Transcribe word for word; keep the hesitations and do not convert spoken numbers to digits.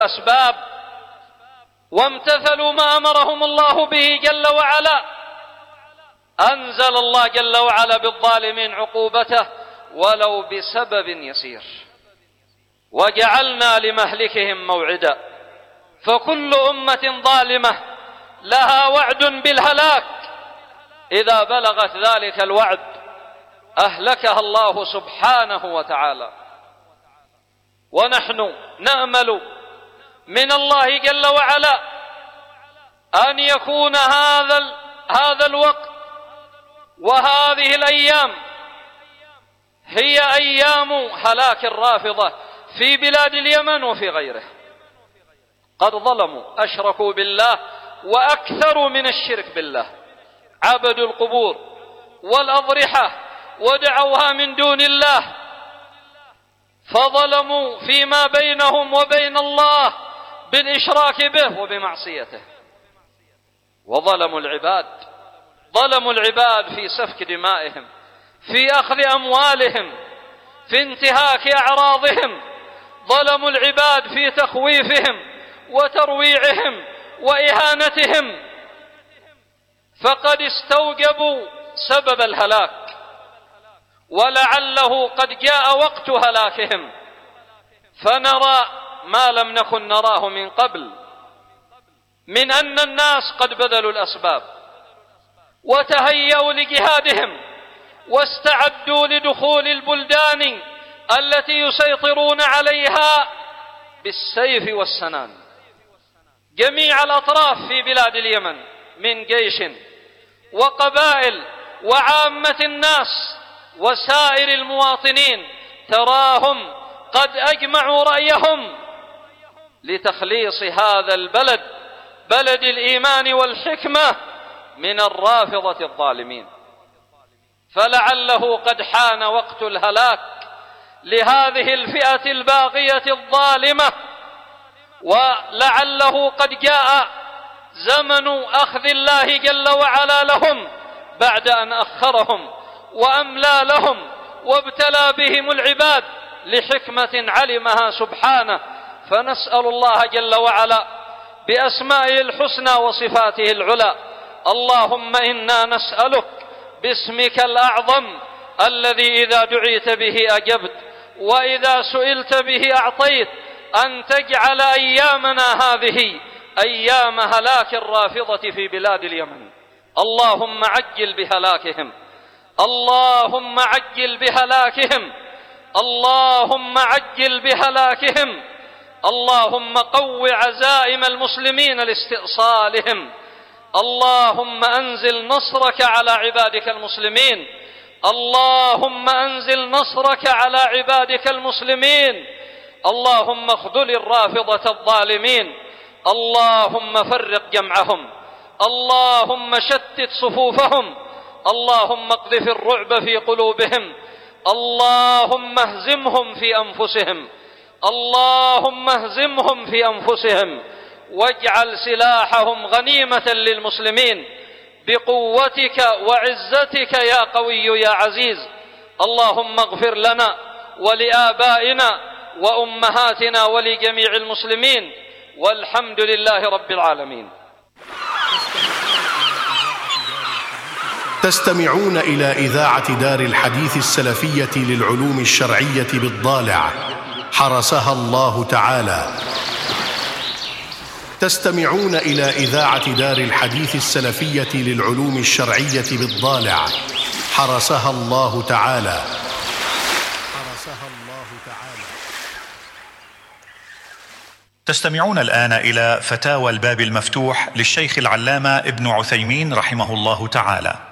الأسباب وامتثلوا ما أمرهم الله به جل وعلا، أنزل الله جل وعلا بالظالمين عقوبته ولو بسبب يسير، وجعلنا لمهلكهم موعدا. فكل أمة ظالمة لها وعد بالهلاك، إذا بلغت ذلك الوعد أهلكها الله سبحانه وتعالى. ونحن نأمل من الله جل وعلا أن يكون هذا هذا الوقت وهذه الأيام هي أيام هلاك الرافضة في بلاد اليمن وفي غيره. قد ظلموا، أشركوا بالله وأكثروا من الشرك بالله، عبدوا القبور والأضرحة ودعوها من دون الله، فظلموا فيما بينهم وبين الله بالإشراك به وبمعصيته، وظلموا العباد، ظلموا العباد في سفك دمائهم، في أخذ أموالهم، في انتهاك أعراضهم، ظلموا العباد في تخويفهم وترويعهم وإهانتهم، فقد استوجبوا سبب الهلاك، ولعله قد جاء وقت هلاكهم، فنرى ما لم نكن نراه من قبل من أن الناس قد بذلوا الأسباب وتهيأوا لجهادهم واستعدوا لدخول البلدان التي يسيطرون عليها بالسيف والسنان. جميع الأطراف في بلاد اليمن من جيش وقبائل وعامة الناس وسائر المواطنين تراهم قد أجمعوا رأيهم لتخليص هذا البلد، بلد الإيمان والحكمة، من الرافضة الظالمين. فلعله قد حان وقت الهلاك لهذه الفئة الباغية الظالمة، ولعله قد جاء زمن أخذ الله جل وعلا لهم بعد أن أخرهم وأملى لهم وابتلى بهم العباد لحكمة علمها سبحانه. فنسأل الله جل وعلا بأسمائه الحسنى وصفاته العلى، اللهم إنا نسألك باسمك الأعظم الذي إذا دعيت به أجبت وإذا سئلت به أعطيت، أن تجعل أيامنا هذه أيام هلاك الرافضة في بلاد اليمن. اللهم عجل بهلاكهم، اللهم عجل بهلاكهم، اللهم عجل بهلاكهم، اللهم قو عزائم المسلمين لاستئصالهم، اللهم أنزل نصرك على عبادك المسلمين، اللهم أنزل نصرك على عبادك المسلمين، اللهم اخذل الرافضة الظالمين، اللهم فرق جمعهم، اللهم شتت صفوفهم، اللهم اقذف الرعب في قلوبهم، اللهم اهزمهم في أنفسهم، اللهم اهزمهم في أنفسهم، واجعل سلاحهم غنيمة للمسلمين بقوتك وعزتك يا قوي يا عزيز. اللهم اغفر لنا ولآبائنا وأمهاتنا ولجميع المسلمين، والحمد لله رب العالمين. تستمعون إلى إذاعة دار الحديث السلفية للعلوم الشرعية بالضالع، حرسها الله تعالى. تستمعون إلى إذاعة دار الحديث السلفية للعلوم الشرعية بالضالع، حرسها الله تعالى. حرسها الله تعالى. تستمعون الآن إلى فتاوى الباب المفتوح للشيخ العلامة ابن عثيمين رحمه الله تعالى.